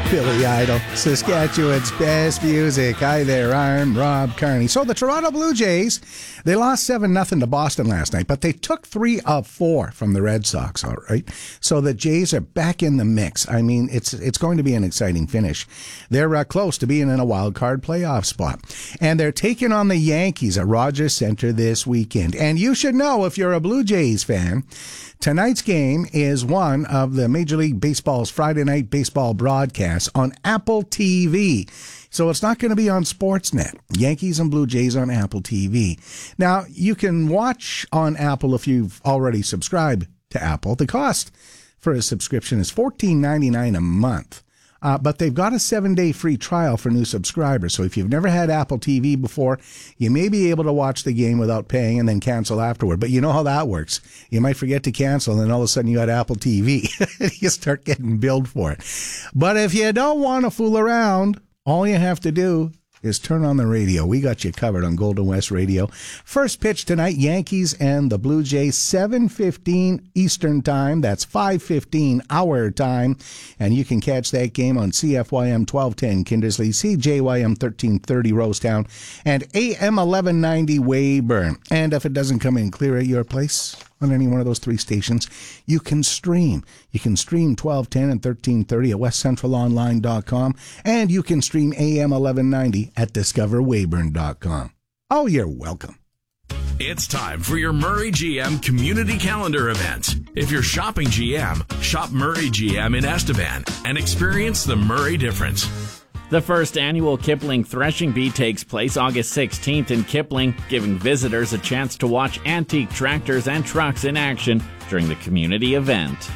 Billy Idol, Saskatchewan's best music. Hi there, I'm Rob Carney. So the Toronto Blue Jays, they lost 7-0 to Boston last night, but they took 3 of 4 from the Red Sox, all right? So the Jays are back in the mix. I mean, it's going to be an exciting finish. They're close to being in a wild card playoff spot. And they're taking on the Yankees at Rogers Center this weekend. And you should know, if you're a Blue Jays fan, tonight's game is one of the Major League Baseball's Friday night baseball broadcasts on Apple TV. So it's not going to be on Sportsnet. Yankees and Blue Jays on Apple TV. Now, you can watch on Apple if you've already subscribed to Apple. The cost for a subscription is $14.99 a month. But they've got a 7-day free trial for new subscribers. So if you've never had Apple TV before, you may be able to watch the game without paying and then cancel afterward. But you know how that works. You might forget to cancel, and then all of a sudden you got Apple TV. You start getting billed for it. But if you don't want to fool around, all you have to do is turn on the radio. We got you covered on Golden West Radio. First pitch tonight, Yankees and the Blue Jays, 7:15 Eastern Time. That's 5:15 our time. And you can catch that game on CFYM 1210 Kindersley, CJYM 1330 Rosetown, and AM 1190 Weyburn. And if it doesn't come in clear at your place on any one of those 3 stations, you can stream. You can stream 1210 and 1330 at westcentralonline.com, and you can stream AM 1190 at discoverweyburn.com. Oh, you're welcome. It's time for your Murray GM Community Calendar event. If you're shopping GM, shop Murray GM in Estevan and experience the Murray difference. The first annual Kipling Threshing Bee takes place August 16th in Kipling, giving visitors a chance to watch antique tractors and trucks in action during the community event.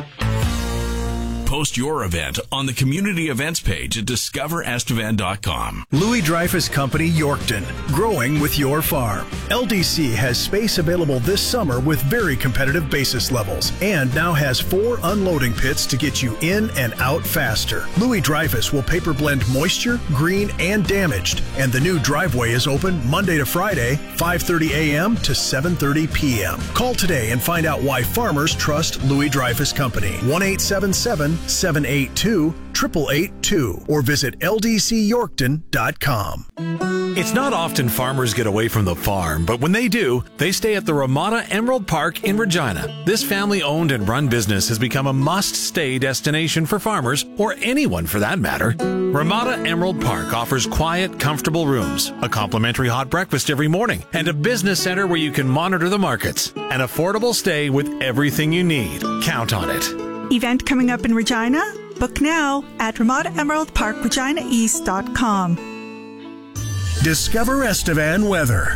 Post your event on the community events page at discoverestevan.com. Louis Dreyfus Company, Yorkton, growing with your farm. LDC has space available this summer with very competitive basis levels and now has 4 unloading pits to get you in and out faster. Louis Dreyfus will paper blend moisture, green, and damaged, and the new driveway is open Monday to Friday, 5:30 a.m. to 7:30 p.m. Call today and find out why farmers trust Louis Dreyfus Company. 1-877-782-8882 or visit ldcyorkton.com. It's not often farmers get away from the farm, but when they do, they stay at the Ramada Emerald Park in Regina. This family-owned and run business has become a must-stay destination for farmers, or anyone for that matter. Ramada Emerald Park offers quiet, comfortable rooms, a complimentary hot breakfast every morning, and a business center where you can monitor the markets. An affordable stay with everything you need. Count on it. Event coming up in Regina? Book now at RamadaEmeraldParkReginaEast.com. Discover Estevan weather.